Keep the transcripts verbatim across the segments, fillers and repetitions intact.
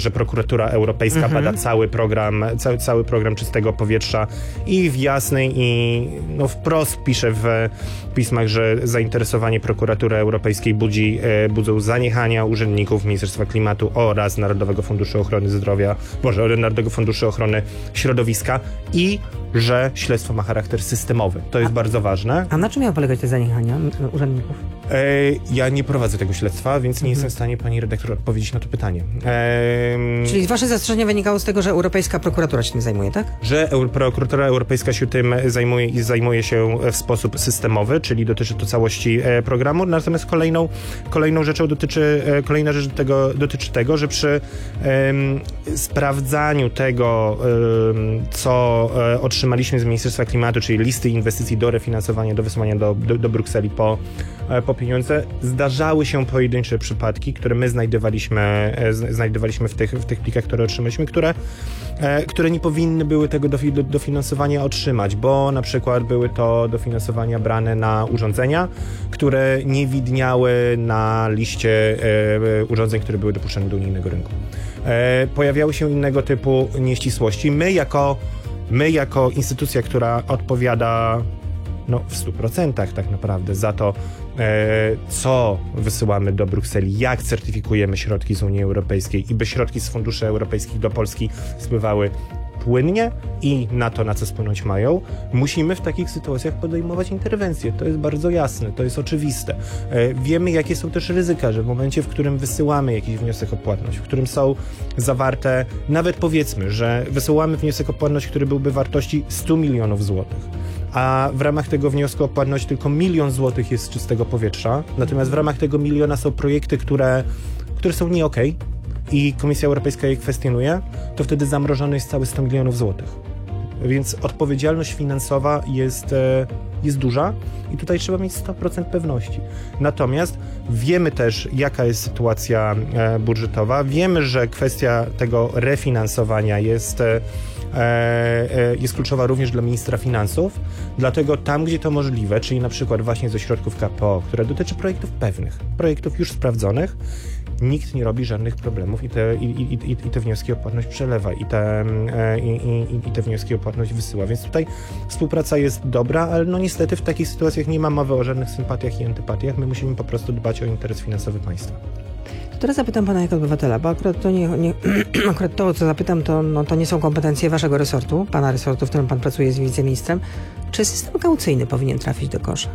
że prokuratura europejska mhm. bada cały program, cały, cały program czystego powietrza i w jasnej i no, wprost pisze w pismach, że zainteresowanie prokuratury europejskiej budzi, e, budzą zaniechania urzędników Ministerstwa Klimatu oraz Narodowego Funduszu Ochrony Zdrowia, Boże, Narodowego Funduszu Ochrony Środowiska i że śledztwo ma charakter systemowy. To jest a, bardzo ważne. A na czym miały polegać te zaniechania urzędników? E, ja nie prowadzę tego śledztwa, więc nie mhm. jestem w stanie, pani redaktor, odpowiedzieć na to pytanie. E, Czyli wasze zastrzeżenie wynikało z tego, że Europejska Prokuratura się tym zajmuje, tak? Że Euro- prokuratura europejska się tym zajmuje i zajmuje się w sposób systemowy, czyli dotyczy to całości e, programu. Natomiast kolejną, kolejną rzeczą dotyczy, e, kolejna rzecz tego, dotyczy tego, że przy e, sprawdzaniu tego, e, co e, otrzymaliśmy z Ministerstwa Klimatu, czyli listy inwestycji do refinansowania, do wysłania do, do, do Brukseli po, e, po pieniądze, zdarzały się pojedyncze przypadki, które my znajdowaliśmy, e, znajdowaliśmy w tych, w tych plikach, które otrzymaliśmy, które, e, które nie powinny były tego dofi- do, dofinansowania otrzymać, bo na przykład były to dofinansowania brane na urządzenia, które nie widniały na liście e, urządzeń, które były dopuszczane do unijnego rynku. E, pojawiały się innego typu nieścisłości. My jako, my jako instytucja, która odpowiada no, w stu procentach tak naprawdę za to, e, co wysyłamy do Brukseli, jak certyfikujemy środki z Unii Europejskiej i by środki z funduszy europejskich do Polski spływały płynnie i na to, na co spłynąć mają, musimy w takich sytuacjach podejmować interwencje. To jest bardzo jasne, to jest oczywiste. E, wiemy, jakie są też ryzyka, że w momencie, w którym wysyłamy jakiś wniosek o płatność, w którym są zawarte, nawet powiedzmy, że wysyłamy wniosek o płatność, który byłby wartości stu milionów złotych, a w ramach tego wniosku o płatność tylko milion złotych jest z czystego powietrza, natomiast w ramach tego miliona są projekty, które, które są nie okej, i Komisja Europejska je kwestionuje, to wtedy zamrożony jest cały sto milionów złotych. Więc odpowiedzialność finansowa jest, jest duża i tutaj trzeba mieć sto procent pewności. Natomiast wiemy też, jaka jest sytuacja budżetowa, wiemy, że kwestia tego refinansowania jest, jest kluczowa również dla ministra finansów, dlatego tam, gdzie to możliwe, czyli na przykład właśnie ze środków K P O, które dotyczy projektów pewnych, projektów już sprawdzonych, nikt nie robi żadnych problemów i te, i, i, i, i te wnioski o płatność przelewa i te, i, i, i te wnioski o płatność wysyła. Więc tutaj współpraca jest dobra, ale no niestety w takich sytuacjach nie ma mowy o żadnych sympatiach i antypatiach. My musimy po prostu dbać o interes finansowy państwa. To teraz zapytam pana jako obywatela, bo akurat to, nie, nie, akurat to co zapytam, to, no, to nie są kompetencje waszego resortu, pana resortu, w którym pan pracuje z wiceministrem. Czy system kaucyjny powinien trafić do kosza?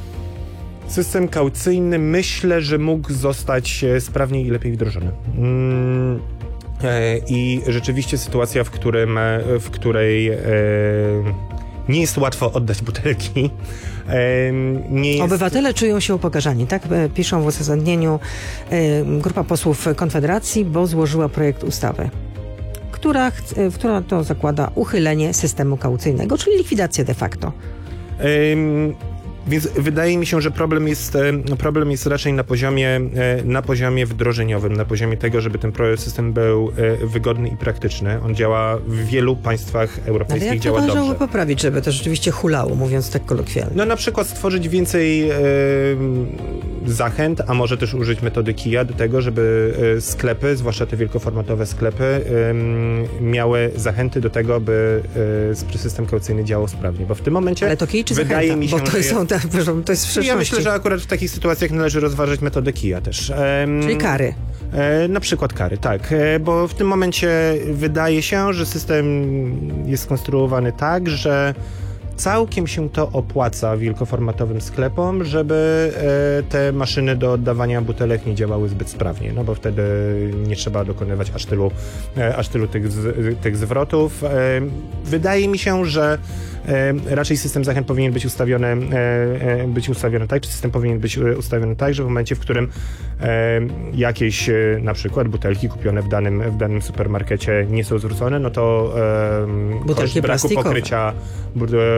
System kaucyjny myślę, że mógł zostać sprawniej i lepiej wdrożony. Mm, e, I rzeczywiście sytuacja, w, którym, w której e, nie jest łatwo oddać butelki. E, nie jest... Obywatele czują się upokarzani, tak? Piszą w uzasadnieniu e, grupa posłów Konfederacji, bo złożyła projekt ustawy, która, która to zakłada uchylenie systemu kaucyjnego, czyli likwidację de facto. E, Więc wydaje mi się, że problem jest, problem jest raczej na poziomie, na poziomie wdrożeniowym, na poziomie tego, żeby ten system był wygodny i praktyczny. On działa w wielu państwach europejskich, ale działa dobrze. Ale jak to poprawić, żeby to rzeczywiście hulało, mówiąc tak kolokwialnie? No na przykład stworzyć więcej e, zachęt, a może też użyć metody kija do tego, żeby sklepy, zwłaszcza te wielkoformatowe sklepy, e, miały zachęty do tego, by e, system kaucyjny działał sprawnie. Bo w tym momencie ale to kij czy wydaje zachęta? mi się, bo to że są te, to jest w ja myślę, że akurat w takich sytuacjach należy rozważać metodę kija też. Um, Czyli kary. E, na przykład kary, tak. E, bo w tym momencie wydaje się, że system jest skonstruowany tak, że całkiem się to opłaca wielkoformatowym sklepom, żeby e, te maszyny do oddawania butelek nie działały zbyt sprawnie, no bo wtedy nie trzeba dokonywać aż tylu, e, aż tylu tych, z, tych zwrotów. E, wydaje mi się, że e, raczej system zachęt powinien być ustawiony, e, e, być ustawiony tak, czy system powinien być ustawiony tak, że w momencie, w którym e, jakieś e, na przykład butelki kupione w danym, w danym supermarkecie nie są zwrócone, no to e, butelki koszt braku plastikowe. pokrycia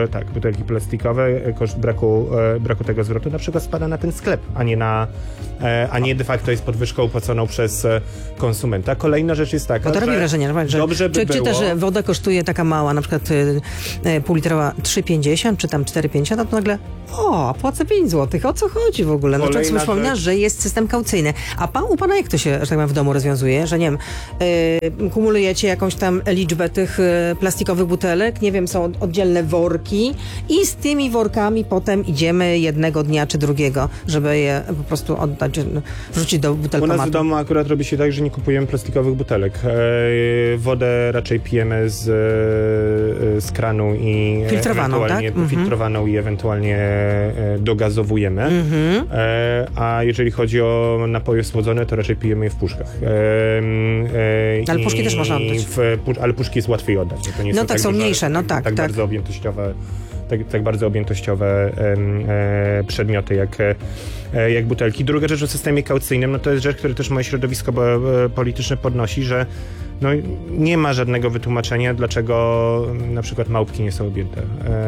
tak, butelki plastikowe, koszt braku, e, braku tego zwrotu na przykład spada na ten sklep, a nie na, e, a nie de facto jest podwyżką płaconą przez e, konsumenta. Kolejna rzecz jest taka, Bo to robi że wrażenie, że dobrze by czy, było... czy też że woda kosztuje taka mała, na przykład y, y, półlitrowa trzy pięćdziesiąt, czy tam cztery pięćdziesiąt, a to nagle o, płacę pięć złotych, o co chodzi w ogóle? No człowiek sobie przypomina, że jest system kaucyjny. A pan, u pana jak to się, że tak powiem, w domu rozwiązuje? Że nie wiem, y, kumulujecie jakąś tam liczbę tych y, plastikowych butelek, nie wiem, są oddzielne worki i z tymi workami potem idziemy jednego dnia czy drugiego, żeby je po prostu oddać, wrzucić do butelkomatu. U nas w domu akurat robi się tak, że nie kupujemy plastikowych butelek. E, wodę raczej pijemy z, z kranu i filtrowaną, ewentualnie tak? filtrowaną i ewentualnie e, dogazowujemy. Mhm. E, a jeżeli chodzi o napoje słodzone, to raczej pijemy je w puszkach. E, e, ale puszki też można oddać. W, ale puszki jest łatwiej oddać. To nie No są tak, są duże, mniejsze, no tak, tak, tak. bardzo objętościowe, tak, tak bardzo objętościowe e, przedmioty jak, e, jak butelki. Druga rzecz o systemie kaucyjnym, no to jest rzecz, która też moje środowisko e, polityczne podnosi, że no, nie ma żadnego wytłumaczenia, dlaczego na przykład małpki nie są objęte,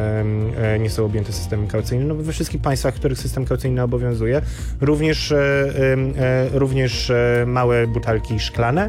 e, nie są objęte systemem kaucyjnym. No, we wszystkich państwach, w których system kaucyjny obowiązuje, również, e, e, również e, małe butelki szklane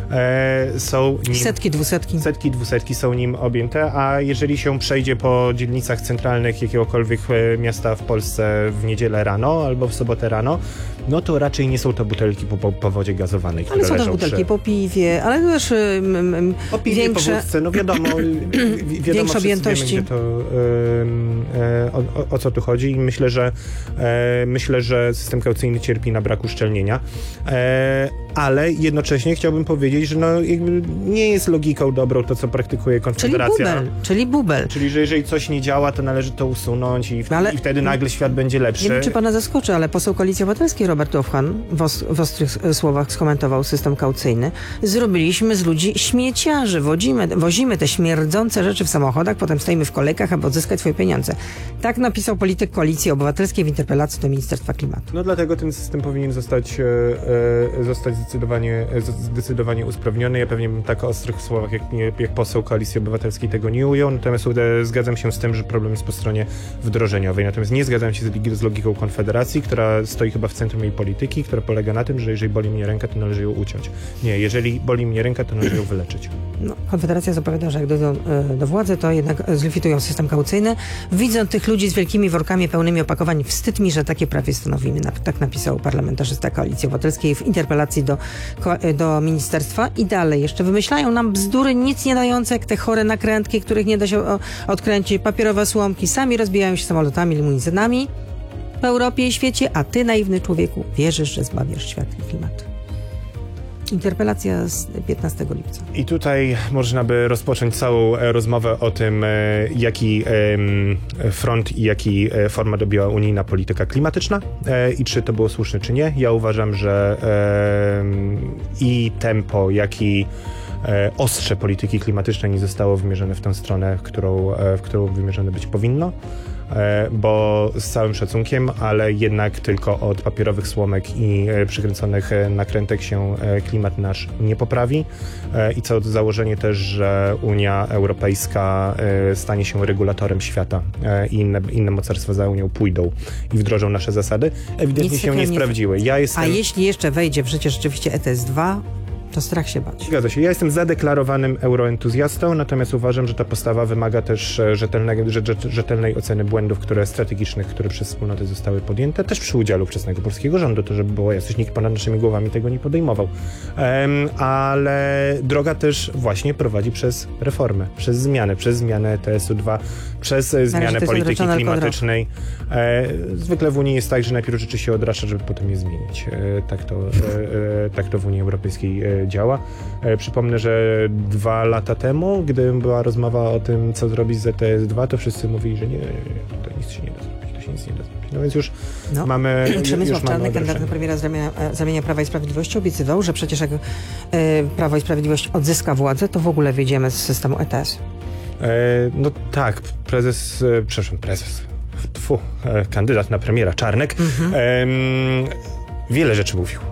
e, są nim, setki, dwusetki. Setki, dwusetki są nim objęte, a jeżeli się przejdzie po dzielnicach centralnych jakiegokolwiek e, miasta w Polsce w niedzielę rano albo w sobotę rano, no to raczej nie są to butelki po, po, po wodzie gazowanej, które ale są też leżą butelki przy... po piwie, ale też um, po piwie, większe... po wódce, no wiadomo, wi wiadomo większe objętości. Wiemy, gdzie to, um, e, o, o, o co tu chodzi i myślę, że e, myślę, że system kaucyjny cierpi na brak uszczelnienia, e, ale jednocześnie chciałbym powiedzieć, że no, jakby nie jest logiką dobrą to, co praktykuje Konfederacja. Czyli bubel, czyli bubel. Czyli, że jeżeli coś nie działa, to należy to usunąć i, w, ale, i wtedy nagle świat będzie lepszy. Nie wiem, czy pana zaskoczy, ale poseł Koalicji Obywatelskiej Robert Ofhan w, os w ostrych słowach skomentował system kaucyjny. Zrobiliśmy z ludzi śmieciarzy, wodzimy, wozimy te śmierdzące rzeczy w samochodach, potem stoimy w kolejkach, aby odzyskać swoje pieniądze. Tak napisał polityk Koalicji Obywatelskiej w interpelacji do Ministerstwa Klimatu. No dlatego ten system powinien zostać, e, e, zostać zdecydowanie, zdecydowanie usprawniony. Ja pewnie bym tak o ostrych słowach jak, nie, jak poseł Koalicji Obywatelskiej tego nie ujął, natomiast e, zgadzam się z tym, że problem jest po stronie wdrożeniowej. Natomiast nie zgadzam się z, z logiką Konfederacji, która stoi chyba w centrum jej polityki, która polega na tym, że jeżeli boli mnie ręka, to należy ją uciąć. Nie, jeżeli boli mnie ręka, to należy ją wyleczyć. No, Konfederacja zapowiada, że jak dojdą do, do władzy, to jednak zlikwidują system kaucyjny. Widzą tych ludzi z wielkimi workami pełnymi opakowań, wstyd mi, że takie prawie stanowimy. Tak napisał parlamentarzysta Koalicji Obywatelskiej w interpelacji do, do ministerstwa. I dalej jeszcze wymyślają nam bzdury nic nie dające, jak te chore nakrętki, których nie da się odkręcić, papierowe słomki, sami rozbijają się samolotami, limuzynami w Europie i świecie, a ty, naiwny człowieku, wierzysz, że zbawiasz świat i klimat. Interpelacja z piętnastego lipca. I tutaj można by rozpocząć całą rozmowę o tym, jaki front i jaki format objęła unijna polityka klimatyczna i czy to było słuszne, czy nie. Ja uważam, że i tempo, jak i ostrze polityki klimatycznej nie zostało wymierzone w tę stronę, w którą, w którą wymierzone być powinno. Bo z całym szacunkiem, ale jednak tylko od papierowych słomek i przykręconych nakrętek się klimat nasz nie poprawi. I co do założenia też, że Unia Europejska stanie się regulatorem świata i inne, inne mocarstwa za Unią pójdą i wdrożą nasze zasady, ewidentnie Nic się nie sprawdziły. Ja jestem... A jeśli jeszcze wejdzie w życie rzeczywiście E T S dwa, to strach się bać. Zgadza się. Ja jestem zadeklarowanym euroentuzjastą, natomiast uważam, że ta postawa wymaga też rzetelnej, rzetelnej oceny błędów, które strategicznych, które przez wspólnoty zostały podjęte, też przy udziale ówczesnego polskiego rządu, to żeby było jasność, nikt ponad naszymi głowami tego nie podejmował. Um, ale droga też właśnie prowadzi przez reformę, przez zmianę, przez zmianę E T S u dwa, przez zmianę polityki klimatycznej. E, zwykle w Unii jest tak, że najpierw rzeczy się odrasza, żeby potem je zmienić. E, tak, to, e, e, tak to w Unii Europejskiej e, działa. E, przypomnę, że dwa lata temu, gdy była rozmowa o tym, co zrobić z E T S dwa, to wszyscy mówili, że nie, to nic się nie da zrobić, to się nic nie da zrobić. No więc już no. mamy... Przemysław Czarnek, kandydat na premiera z ramienia, z ramienia Prawa i Sprawiedliwości, obiecywał, że przecież jak e, Prawo i Sprawiedliwość odzyska władzę, to w ogóle wyjdziemy z systemu E T S. E, no tak, prezes, e, przepraszam, prezes, tfu, e, kandydat na premiera Czarnek, mhm. e, wiele rzeczy mówił.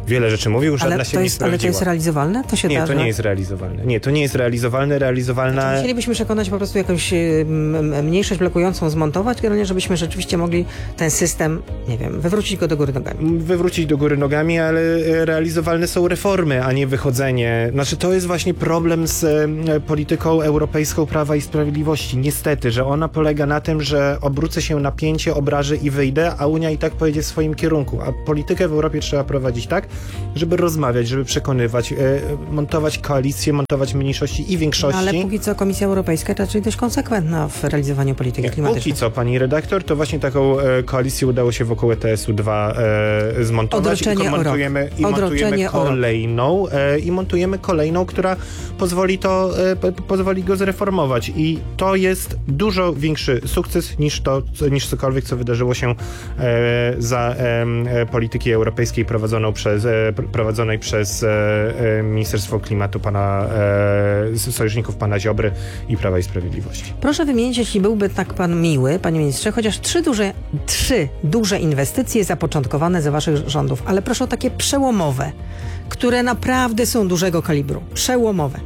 Wiele rzeczy mówił, żadna ale się to nie jest, Ale to sprawdziła. jest realizowalne? To się Nie, da, to że... nie jest realizowalne. Nie, to nie jest realizowalne. Realizowalna... Znaczy, musielibyśmy przekonać po prostu jakąś m, mniejszość blokującą zmontować, generalnie, żebyśmy rzeczywiście mogli ten system, nie wiem, wywrócić go do góry nogami. Wywrócić do góry nogami, ale realizowalne są reformy, a nie wychodzenie. Znaczy, to jest właśnie problem z e, polityką europejską Prawa i Sprawiedliwości. Niestety, że ona polega na tym, że obrócę się na pięcie, obrażę i wyjdę, a Unia i tak pojedzie w swoim kierunku. A politykę w Europie trzeba prowadzić tak, żeby rozmawiać, żeby przekonywać, e, montować koalicje, montować mniejszości i większości. No, ale póki co Komisja Europejska raczej dość konsekwentna w realizowaniu polityki klimatycznej. Póki co, pani redaktor, to właśnie taką e, koalicję udało się wokół E T S u dwa e, zmontować. Odroczenie i montujemy, i montujemy kolejną e, i montujemy kolejną, która pozwoli to, e, po, pozwoli go zreformować. I to jest dużo większy sukces niż to, co, niż cokolwiek, co wydarzyło się e, za e, polityki europejskiej prowadzoną przez, e, prowadzonej przez e, Ministerstwo Klimatu pana e, sojuszników pana Ziobry i Prawa i Sprawiedliwości. Proszę wymienić, jeśli byłby tak pan miły, panie ministrze, chociaż trzy duże, trzy duże inwestycje zapoczątkowane za waszych rządów, ale proszę o takie przełomowe, które naprawdę są dużego kalibru. Przełomowe.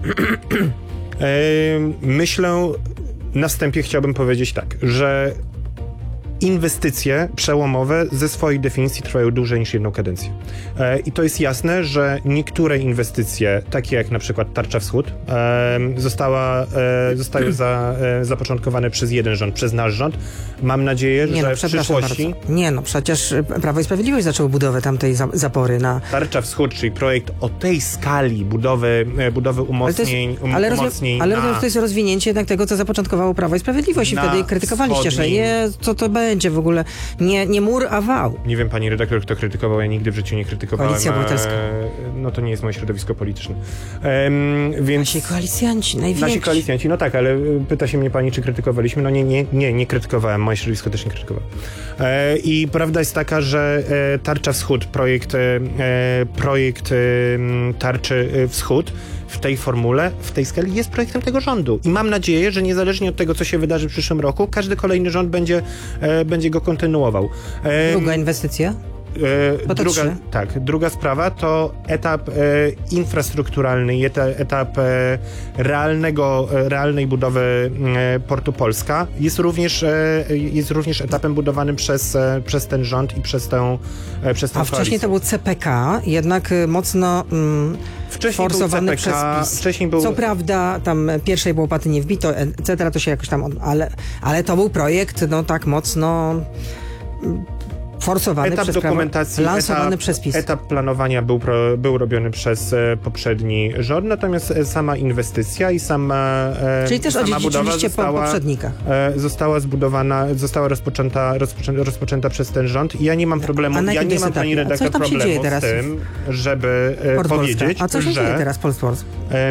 E, myślę, na wstępie chciałbym powiedzieć tak, że inwestycje przełomowe ze swojej definicji trwają dłużej niż jedną kadencję. E, I to jest jasne, że niektóre inwestycje, takie jak na przykład Tarcza Wschód, e, została, e, zostały za, e, zapoczątkowane przez jeden rząd, przez nasz rząd. Mam nadzieję, Nie że no, w przyszłości... Bardzo. Nie no, przecież Prawo i Sprawiedliwość zaczęło budowę tamtej za, zapory na... Tarcza Wschód, czyli projekt o tej skali budowy, e, budowy umocnień, ale, ale, rozwi- umocnień ale na... rozumiem, że to jest rozwinięcie jednak tego, co zapoczątkowało Prawo i Sprawiedliwość i Na wtedy krytykowaliście, że wschodnim- je, co to będzie w ogóle, nie, nie mur, a wał. Nie wiem, pani redaktor, kto krytykował, ja nigdy w życiu nie krytykowałem. Koalicja Obywatelska. E, no to nie jest moje środowisko polityczne. Ehm, więc... Nasi koalicjanci, najwięksi. Nasi koalicjanci, no tak, ale pyta się mnie pani, czy krytykowaliśmy. No nie, nie, nie, nie krytykowałem, moje środowisko też nie krytykowało. E, I prawda jest taka, że e, Tarcza Wschód, projekt, e, projekt e, Tarczy Wschód w tej formule, w tej skali jest projektem tego rządu. I mam nadzieję, że niezależnie od tego, co się wydarzy w przyszłym roku, każdy kolejny rząd będzie, e, będzie go kontynuował. E, Druga inwestycja? E, druga, trzy. tak, druga sprawa to etap e, infrastrukturalny i eta, etap e, realnego, e, realnej budowy e, Portu Polska jest również, e, jest również etapem budowanym przez, e, przez ten rząd i przez tę e, przez tę A wcześniej koalicję. to był C P K, jednak y, mocno mm, Wcześniej forsowany był C P K, przez PiS. wcześniej był... Co prawda, tam pierwszej łopaty nie wbito, et cetera, to się jakoś tam... Ale, ale to był projekt, no tak mocno... mm, forsowany Etap przez dokumentacji, prawo, lansowany etap, przez PiS. etap planowania był, pro, był robiony przez e, poprzedni rząd, natomiast e, sama inwestycja i sama e, Czyli też sama budowa odziedziczyliście po została, poprzednikach. e, została zbudowana, została rozpoczęta, rozpoczę, rozpoczęta przez ten rząd i ja nie mam problemu, A na ja jakim nie jest mam, pani etapie? A co redaktor, tam się dzieje problemu z teraz? tym, żeby e, Port powiedzieć, Polska. A co się że dzieje teraz Port Polska? em,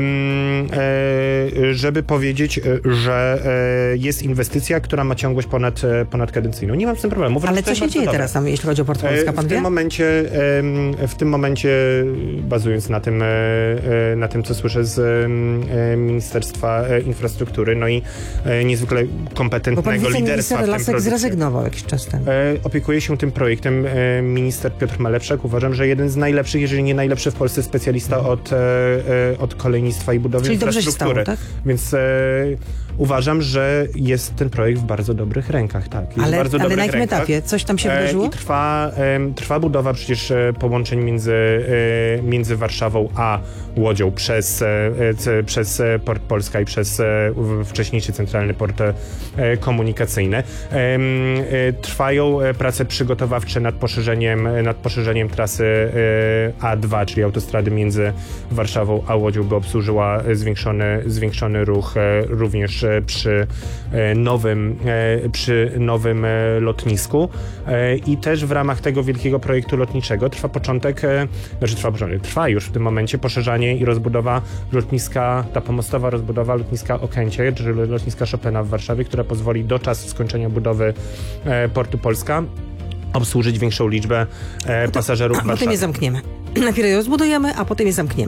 e, żeby powiedzieć, e, że e, jest inwestycja, która ma ciągłość ponad, e, ponadkadencyjną. Nie mam z tym problemu. Uważam, Ale że to co jest się bardzo dzieje dobre. teraz tam, jeśli chodzi o Port E, Polska? Pan w wie? tym momencie, em, w tym momencie, bazując na tym, e, e, na tym, co słyszę z e, Ministerstwa e, Infrastruktury, no i e, niezwykle Bo pan kompetentnego liderstwa wiceminister w tym Lasek projekcie. zrezygnował jakiś czas temu. E, opiekuje się tym projektem e, minister Piotr Malewczak. Uważam, że jeden z najlepszych, jeżeli nie najlepszy w Polsce specjalista od, e, e, od kolejnictwa i budowy Czyli dobrze się infrastruktury. stało, tak? Więc e, uważam, że jest ten projekt w bardzo dobrych rękach. Tak, jest w Ale, bardzo ale dobrych na jakim rękach. etapie? Coś tam się E, wydarzyło? I trwa, em, trwa budowa przecież e, połączeń między, e, między Warszawą a Łodzią przez, e, c, przez e, Port Polska i przez e, w- wcześniejszy centralny port e, komunikacyjny. Em, e, Trwają e, prace przygotowawcze nad poszerzeniem, e, nad poszerzeniem trasy e, A dwa, czyli autostrady między Warszawą a Łodzią, by obsłużyła e, zwiększony, zwiększony ruch e, również e, przy e, nowym, e, przy nowym e, lotnisku. E, I też w ramach tego wielkiego projektu lotniczego trwa początek, e, znaczy trwa początek, trwa już w tym momencie poszerzanie i rozbudowa lotniska, ta pomostowa rozbudowa lotniska Okęcie, czyli lotniska Chopina w Warszawie, która pozwoli do czasu skończenia budowy e, Portu Polska obsłużyć większą liczbę e, pasażerów w A potem je Warszawie. zamkniemy. Najpierw je rozbudujemy, a potem je zamkniemy.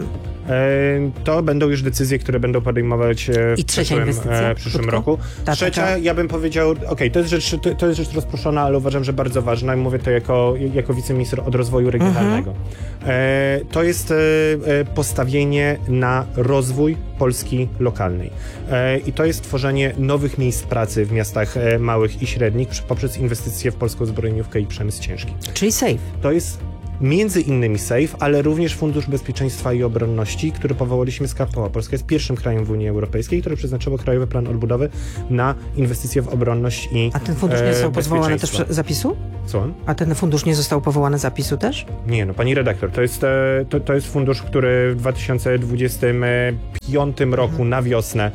to będą już decyzje, które będą podejmować w I trzecia przyszłym, inwestycja? w przyszłym Krótko? roku. Ta, Trzecia, ta, ta. ja bym powiedział, okej, okay, to jest rzecz, to, to jest rzecz rozproszona, ale uważam, że bardzo ważna i mówię to jako, jako wiceminister od rozwoju regionalnego. Mhm. E, to jest e, postawienie na rozwój Polski lokalnej. E, I to jest tworzenie nowych miejsc pracy w miastach e, małych i średnich przy, poprzez inwestycje w polską zbrojeniówkę i przemysł ciężki. Czyli safe. To jest między innymi SAFE, ale również Fundusz Bezpieczeństwa i Obronności, który powołaliśmy z K P O. Polska jest pierwszym krajem w Unii Europejskiej, który przeznaczyło Krajowy Plan Odbudowy na inwestycje w obronność i A ten fundusz nie został e, powołany też z zapisu? Co? A ten fundusz nie został powołany z zapisu też? Nie, no pani redaktor, to jest, e, to, to jest fundusz, który w dwa tysiące dwudziestym piątym roku mhm. na wiosnę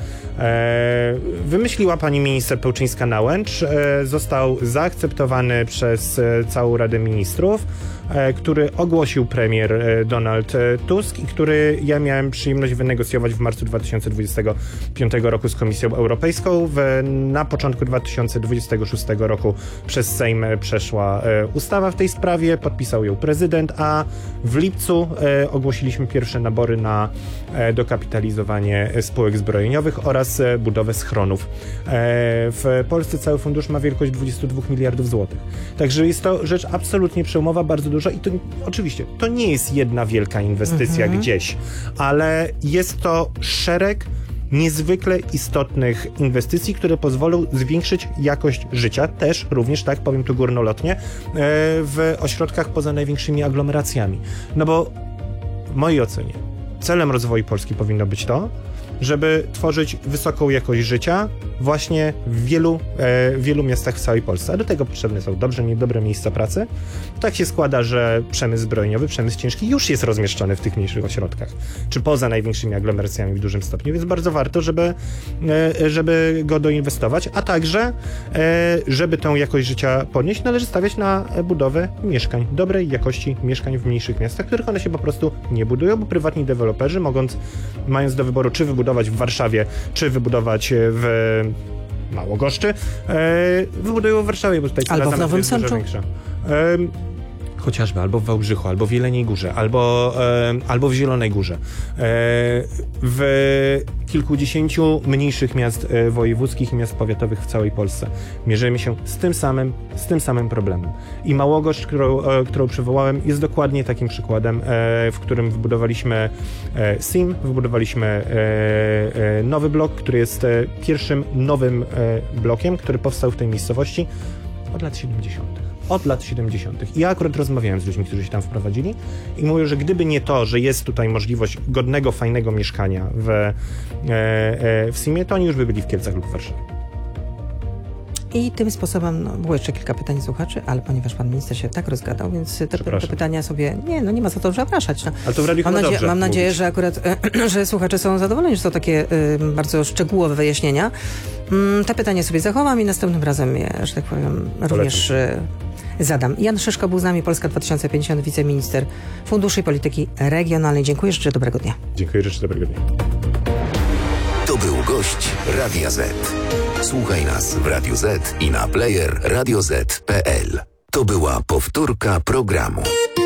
e, wymyśliła pani minister Pełczyńska-Nałęcz, e, został zaakceptowany przez e, całą Radę Ministrów, e, który ogłosił premier e, Donald e, Tusk i który ja miałem przyjemność wynegocjować w marcu dwa tysiące dwudziestego piątego roku z Komisją Europejską. W, na początku dwa tysiące dwudziestego szóstego roku przez Sejm przeszła e, ustawa w tej sprawie, podpisał ją prezydent, a w lipcu e, ogłosiliśmy pierwsze nabory na e, dokapitalizowanie spółek zbrojeniowych oraz e, budowę schronów. E, w Polsce cały fundusz ma wielkość dwadzieścia dwa miliardów złotych. Także jest to rzecz absolutnie przełomowa, bardzo duża i to oczywiście to nie jest jedna wielka inwestycja mhm. gdzieś, ale jest to szereg niezwykle istotnych inwestycji, które pozwolą zwiększyć jakość życia, też również, tak powiem tu górnolotnie, w ośrodkach poza największymi aglomeracjami. No bo w mojej ocenie celem rozwoju Polski powinno być to, żeby tworzyć wysoką jakość życia właśnie w wielu, e, wielu miastach w całej Polsce. A do tego potrzebne są dobrze, niedobre miejsca pracy. Tak się składa, że przemysł zbrojeniowy, przemysł ciężki już jest rozmieszczony w tych mniejszych ośrodkach, czy poza największymi aglomeracjami w dużym stopniu, więc bardzo warto, żeby, e, żeby go doinwestować, a także, e, żeby tę jakość życia podnieść, należy stawiać na budowę mieszkań, dobrej jakości mieszkań w mniejszych miastach, których one się po prostu nie budują, bo prywatni deweloperzy mogąc, mając do wyboru, czy wybudować w Warszawie, czy wybudować w Małogoszczy, e, wybudują w Warszawie, bo tutaj albo w Nowym Sączu. E, chociażby, albo w Wałbrzychu, albo w Jeleniej Górze, albo, e, albo w Zielonej Górze. E, w kilkudziesięciu mniejszych miast e, wojewódzkich i miast powiatowych w całej Polsce mierzymy się z tym samym, z tym samym problemem. I Małogoszcz, którą, e, którą przywołałem, jest dokładnie takim przykładem, e, w którym wybudowaliśmy e, S I M, wybudowaliśmy e, e, nowy blok, który jest e, pierwszym nowym e, blokiem, który powstał w tej miejscowości od lat siedemdziesiątych. Od lat siedemdziesiątych. I ja akurat rozmawiałem z ludźmi, którzy się tam wprowadzili i mówią, że gdyby nie to, że jest tutaj możliwość godnego, fajnego mieszkania w, e, e, w S I M-ie, to oni już by byli w Kielcach lub w Warszawie. I tym sposobem, no, było jeszcze kilka pytań słuchaczy, ale ponieważ pan minister się tak rozgadał, więc te, te pytania sobie, nie, no nie ma za to zapraszać. No. Ale to w radiu mam, nadzie- dobrze mam nadzieję, mówić. że akurat, że słuchacze są zadowoleni, że to takie y, bardzo szczegółowe wyjaśnienia. Mm, te pytania sobie zachowam i następnym razem je, że tak powiem, również y, zadam. Jan Szyszko był z nami, Polska dwa tysiące pięćdziesiąt, wiceminister Funduszy i Polityki Regionalnej. Dziękuję, życzę dobrego dnia. Dziękuję, życzę dobrego dnia. To był gość Radia Z. Słuchaj nas w Radiu Z i na player radio zet kropka pe el. To była powtórka programu.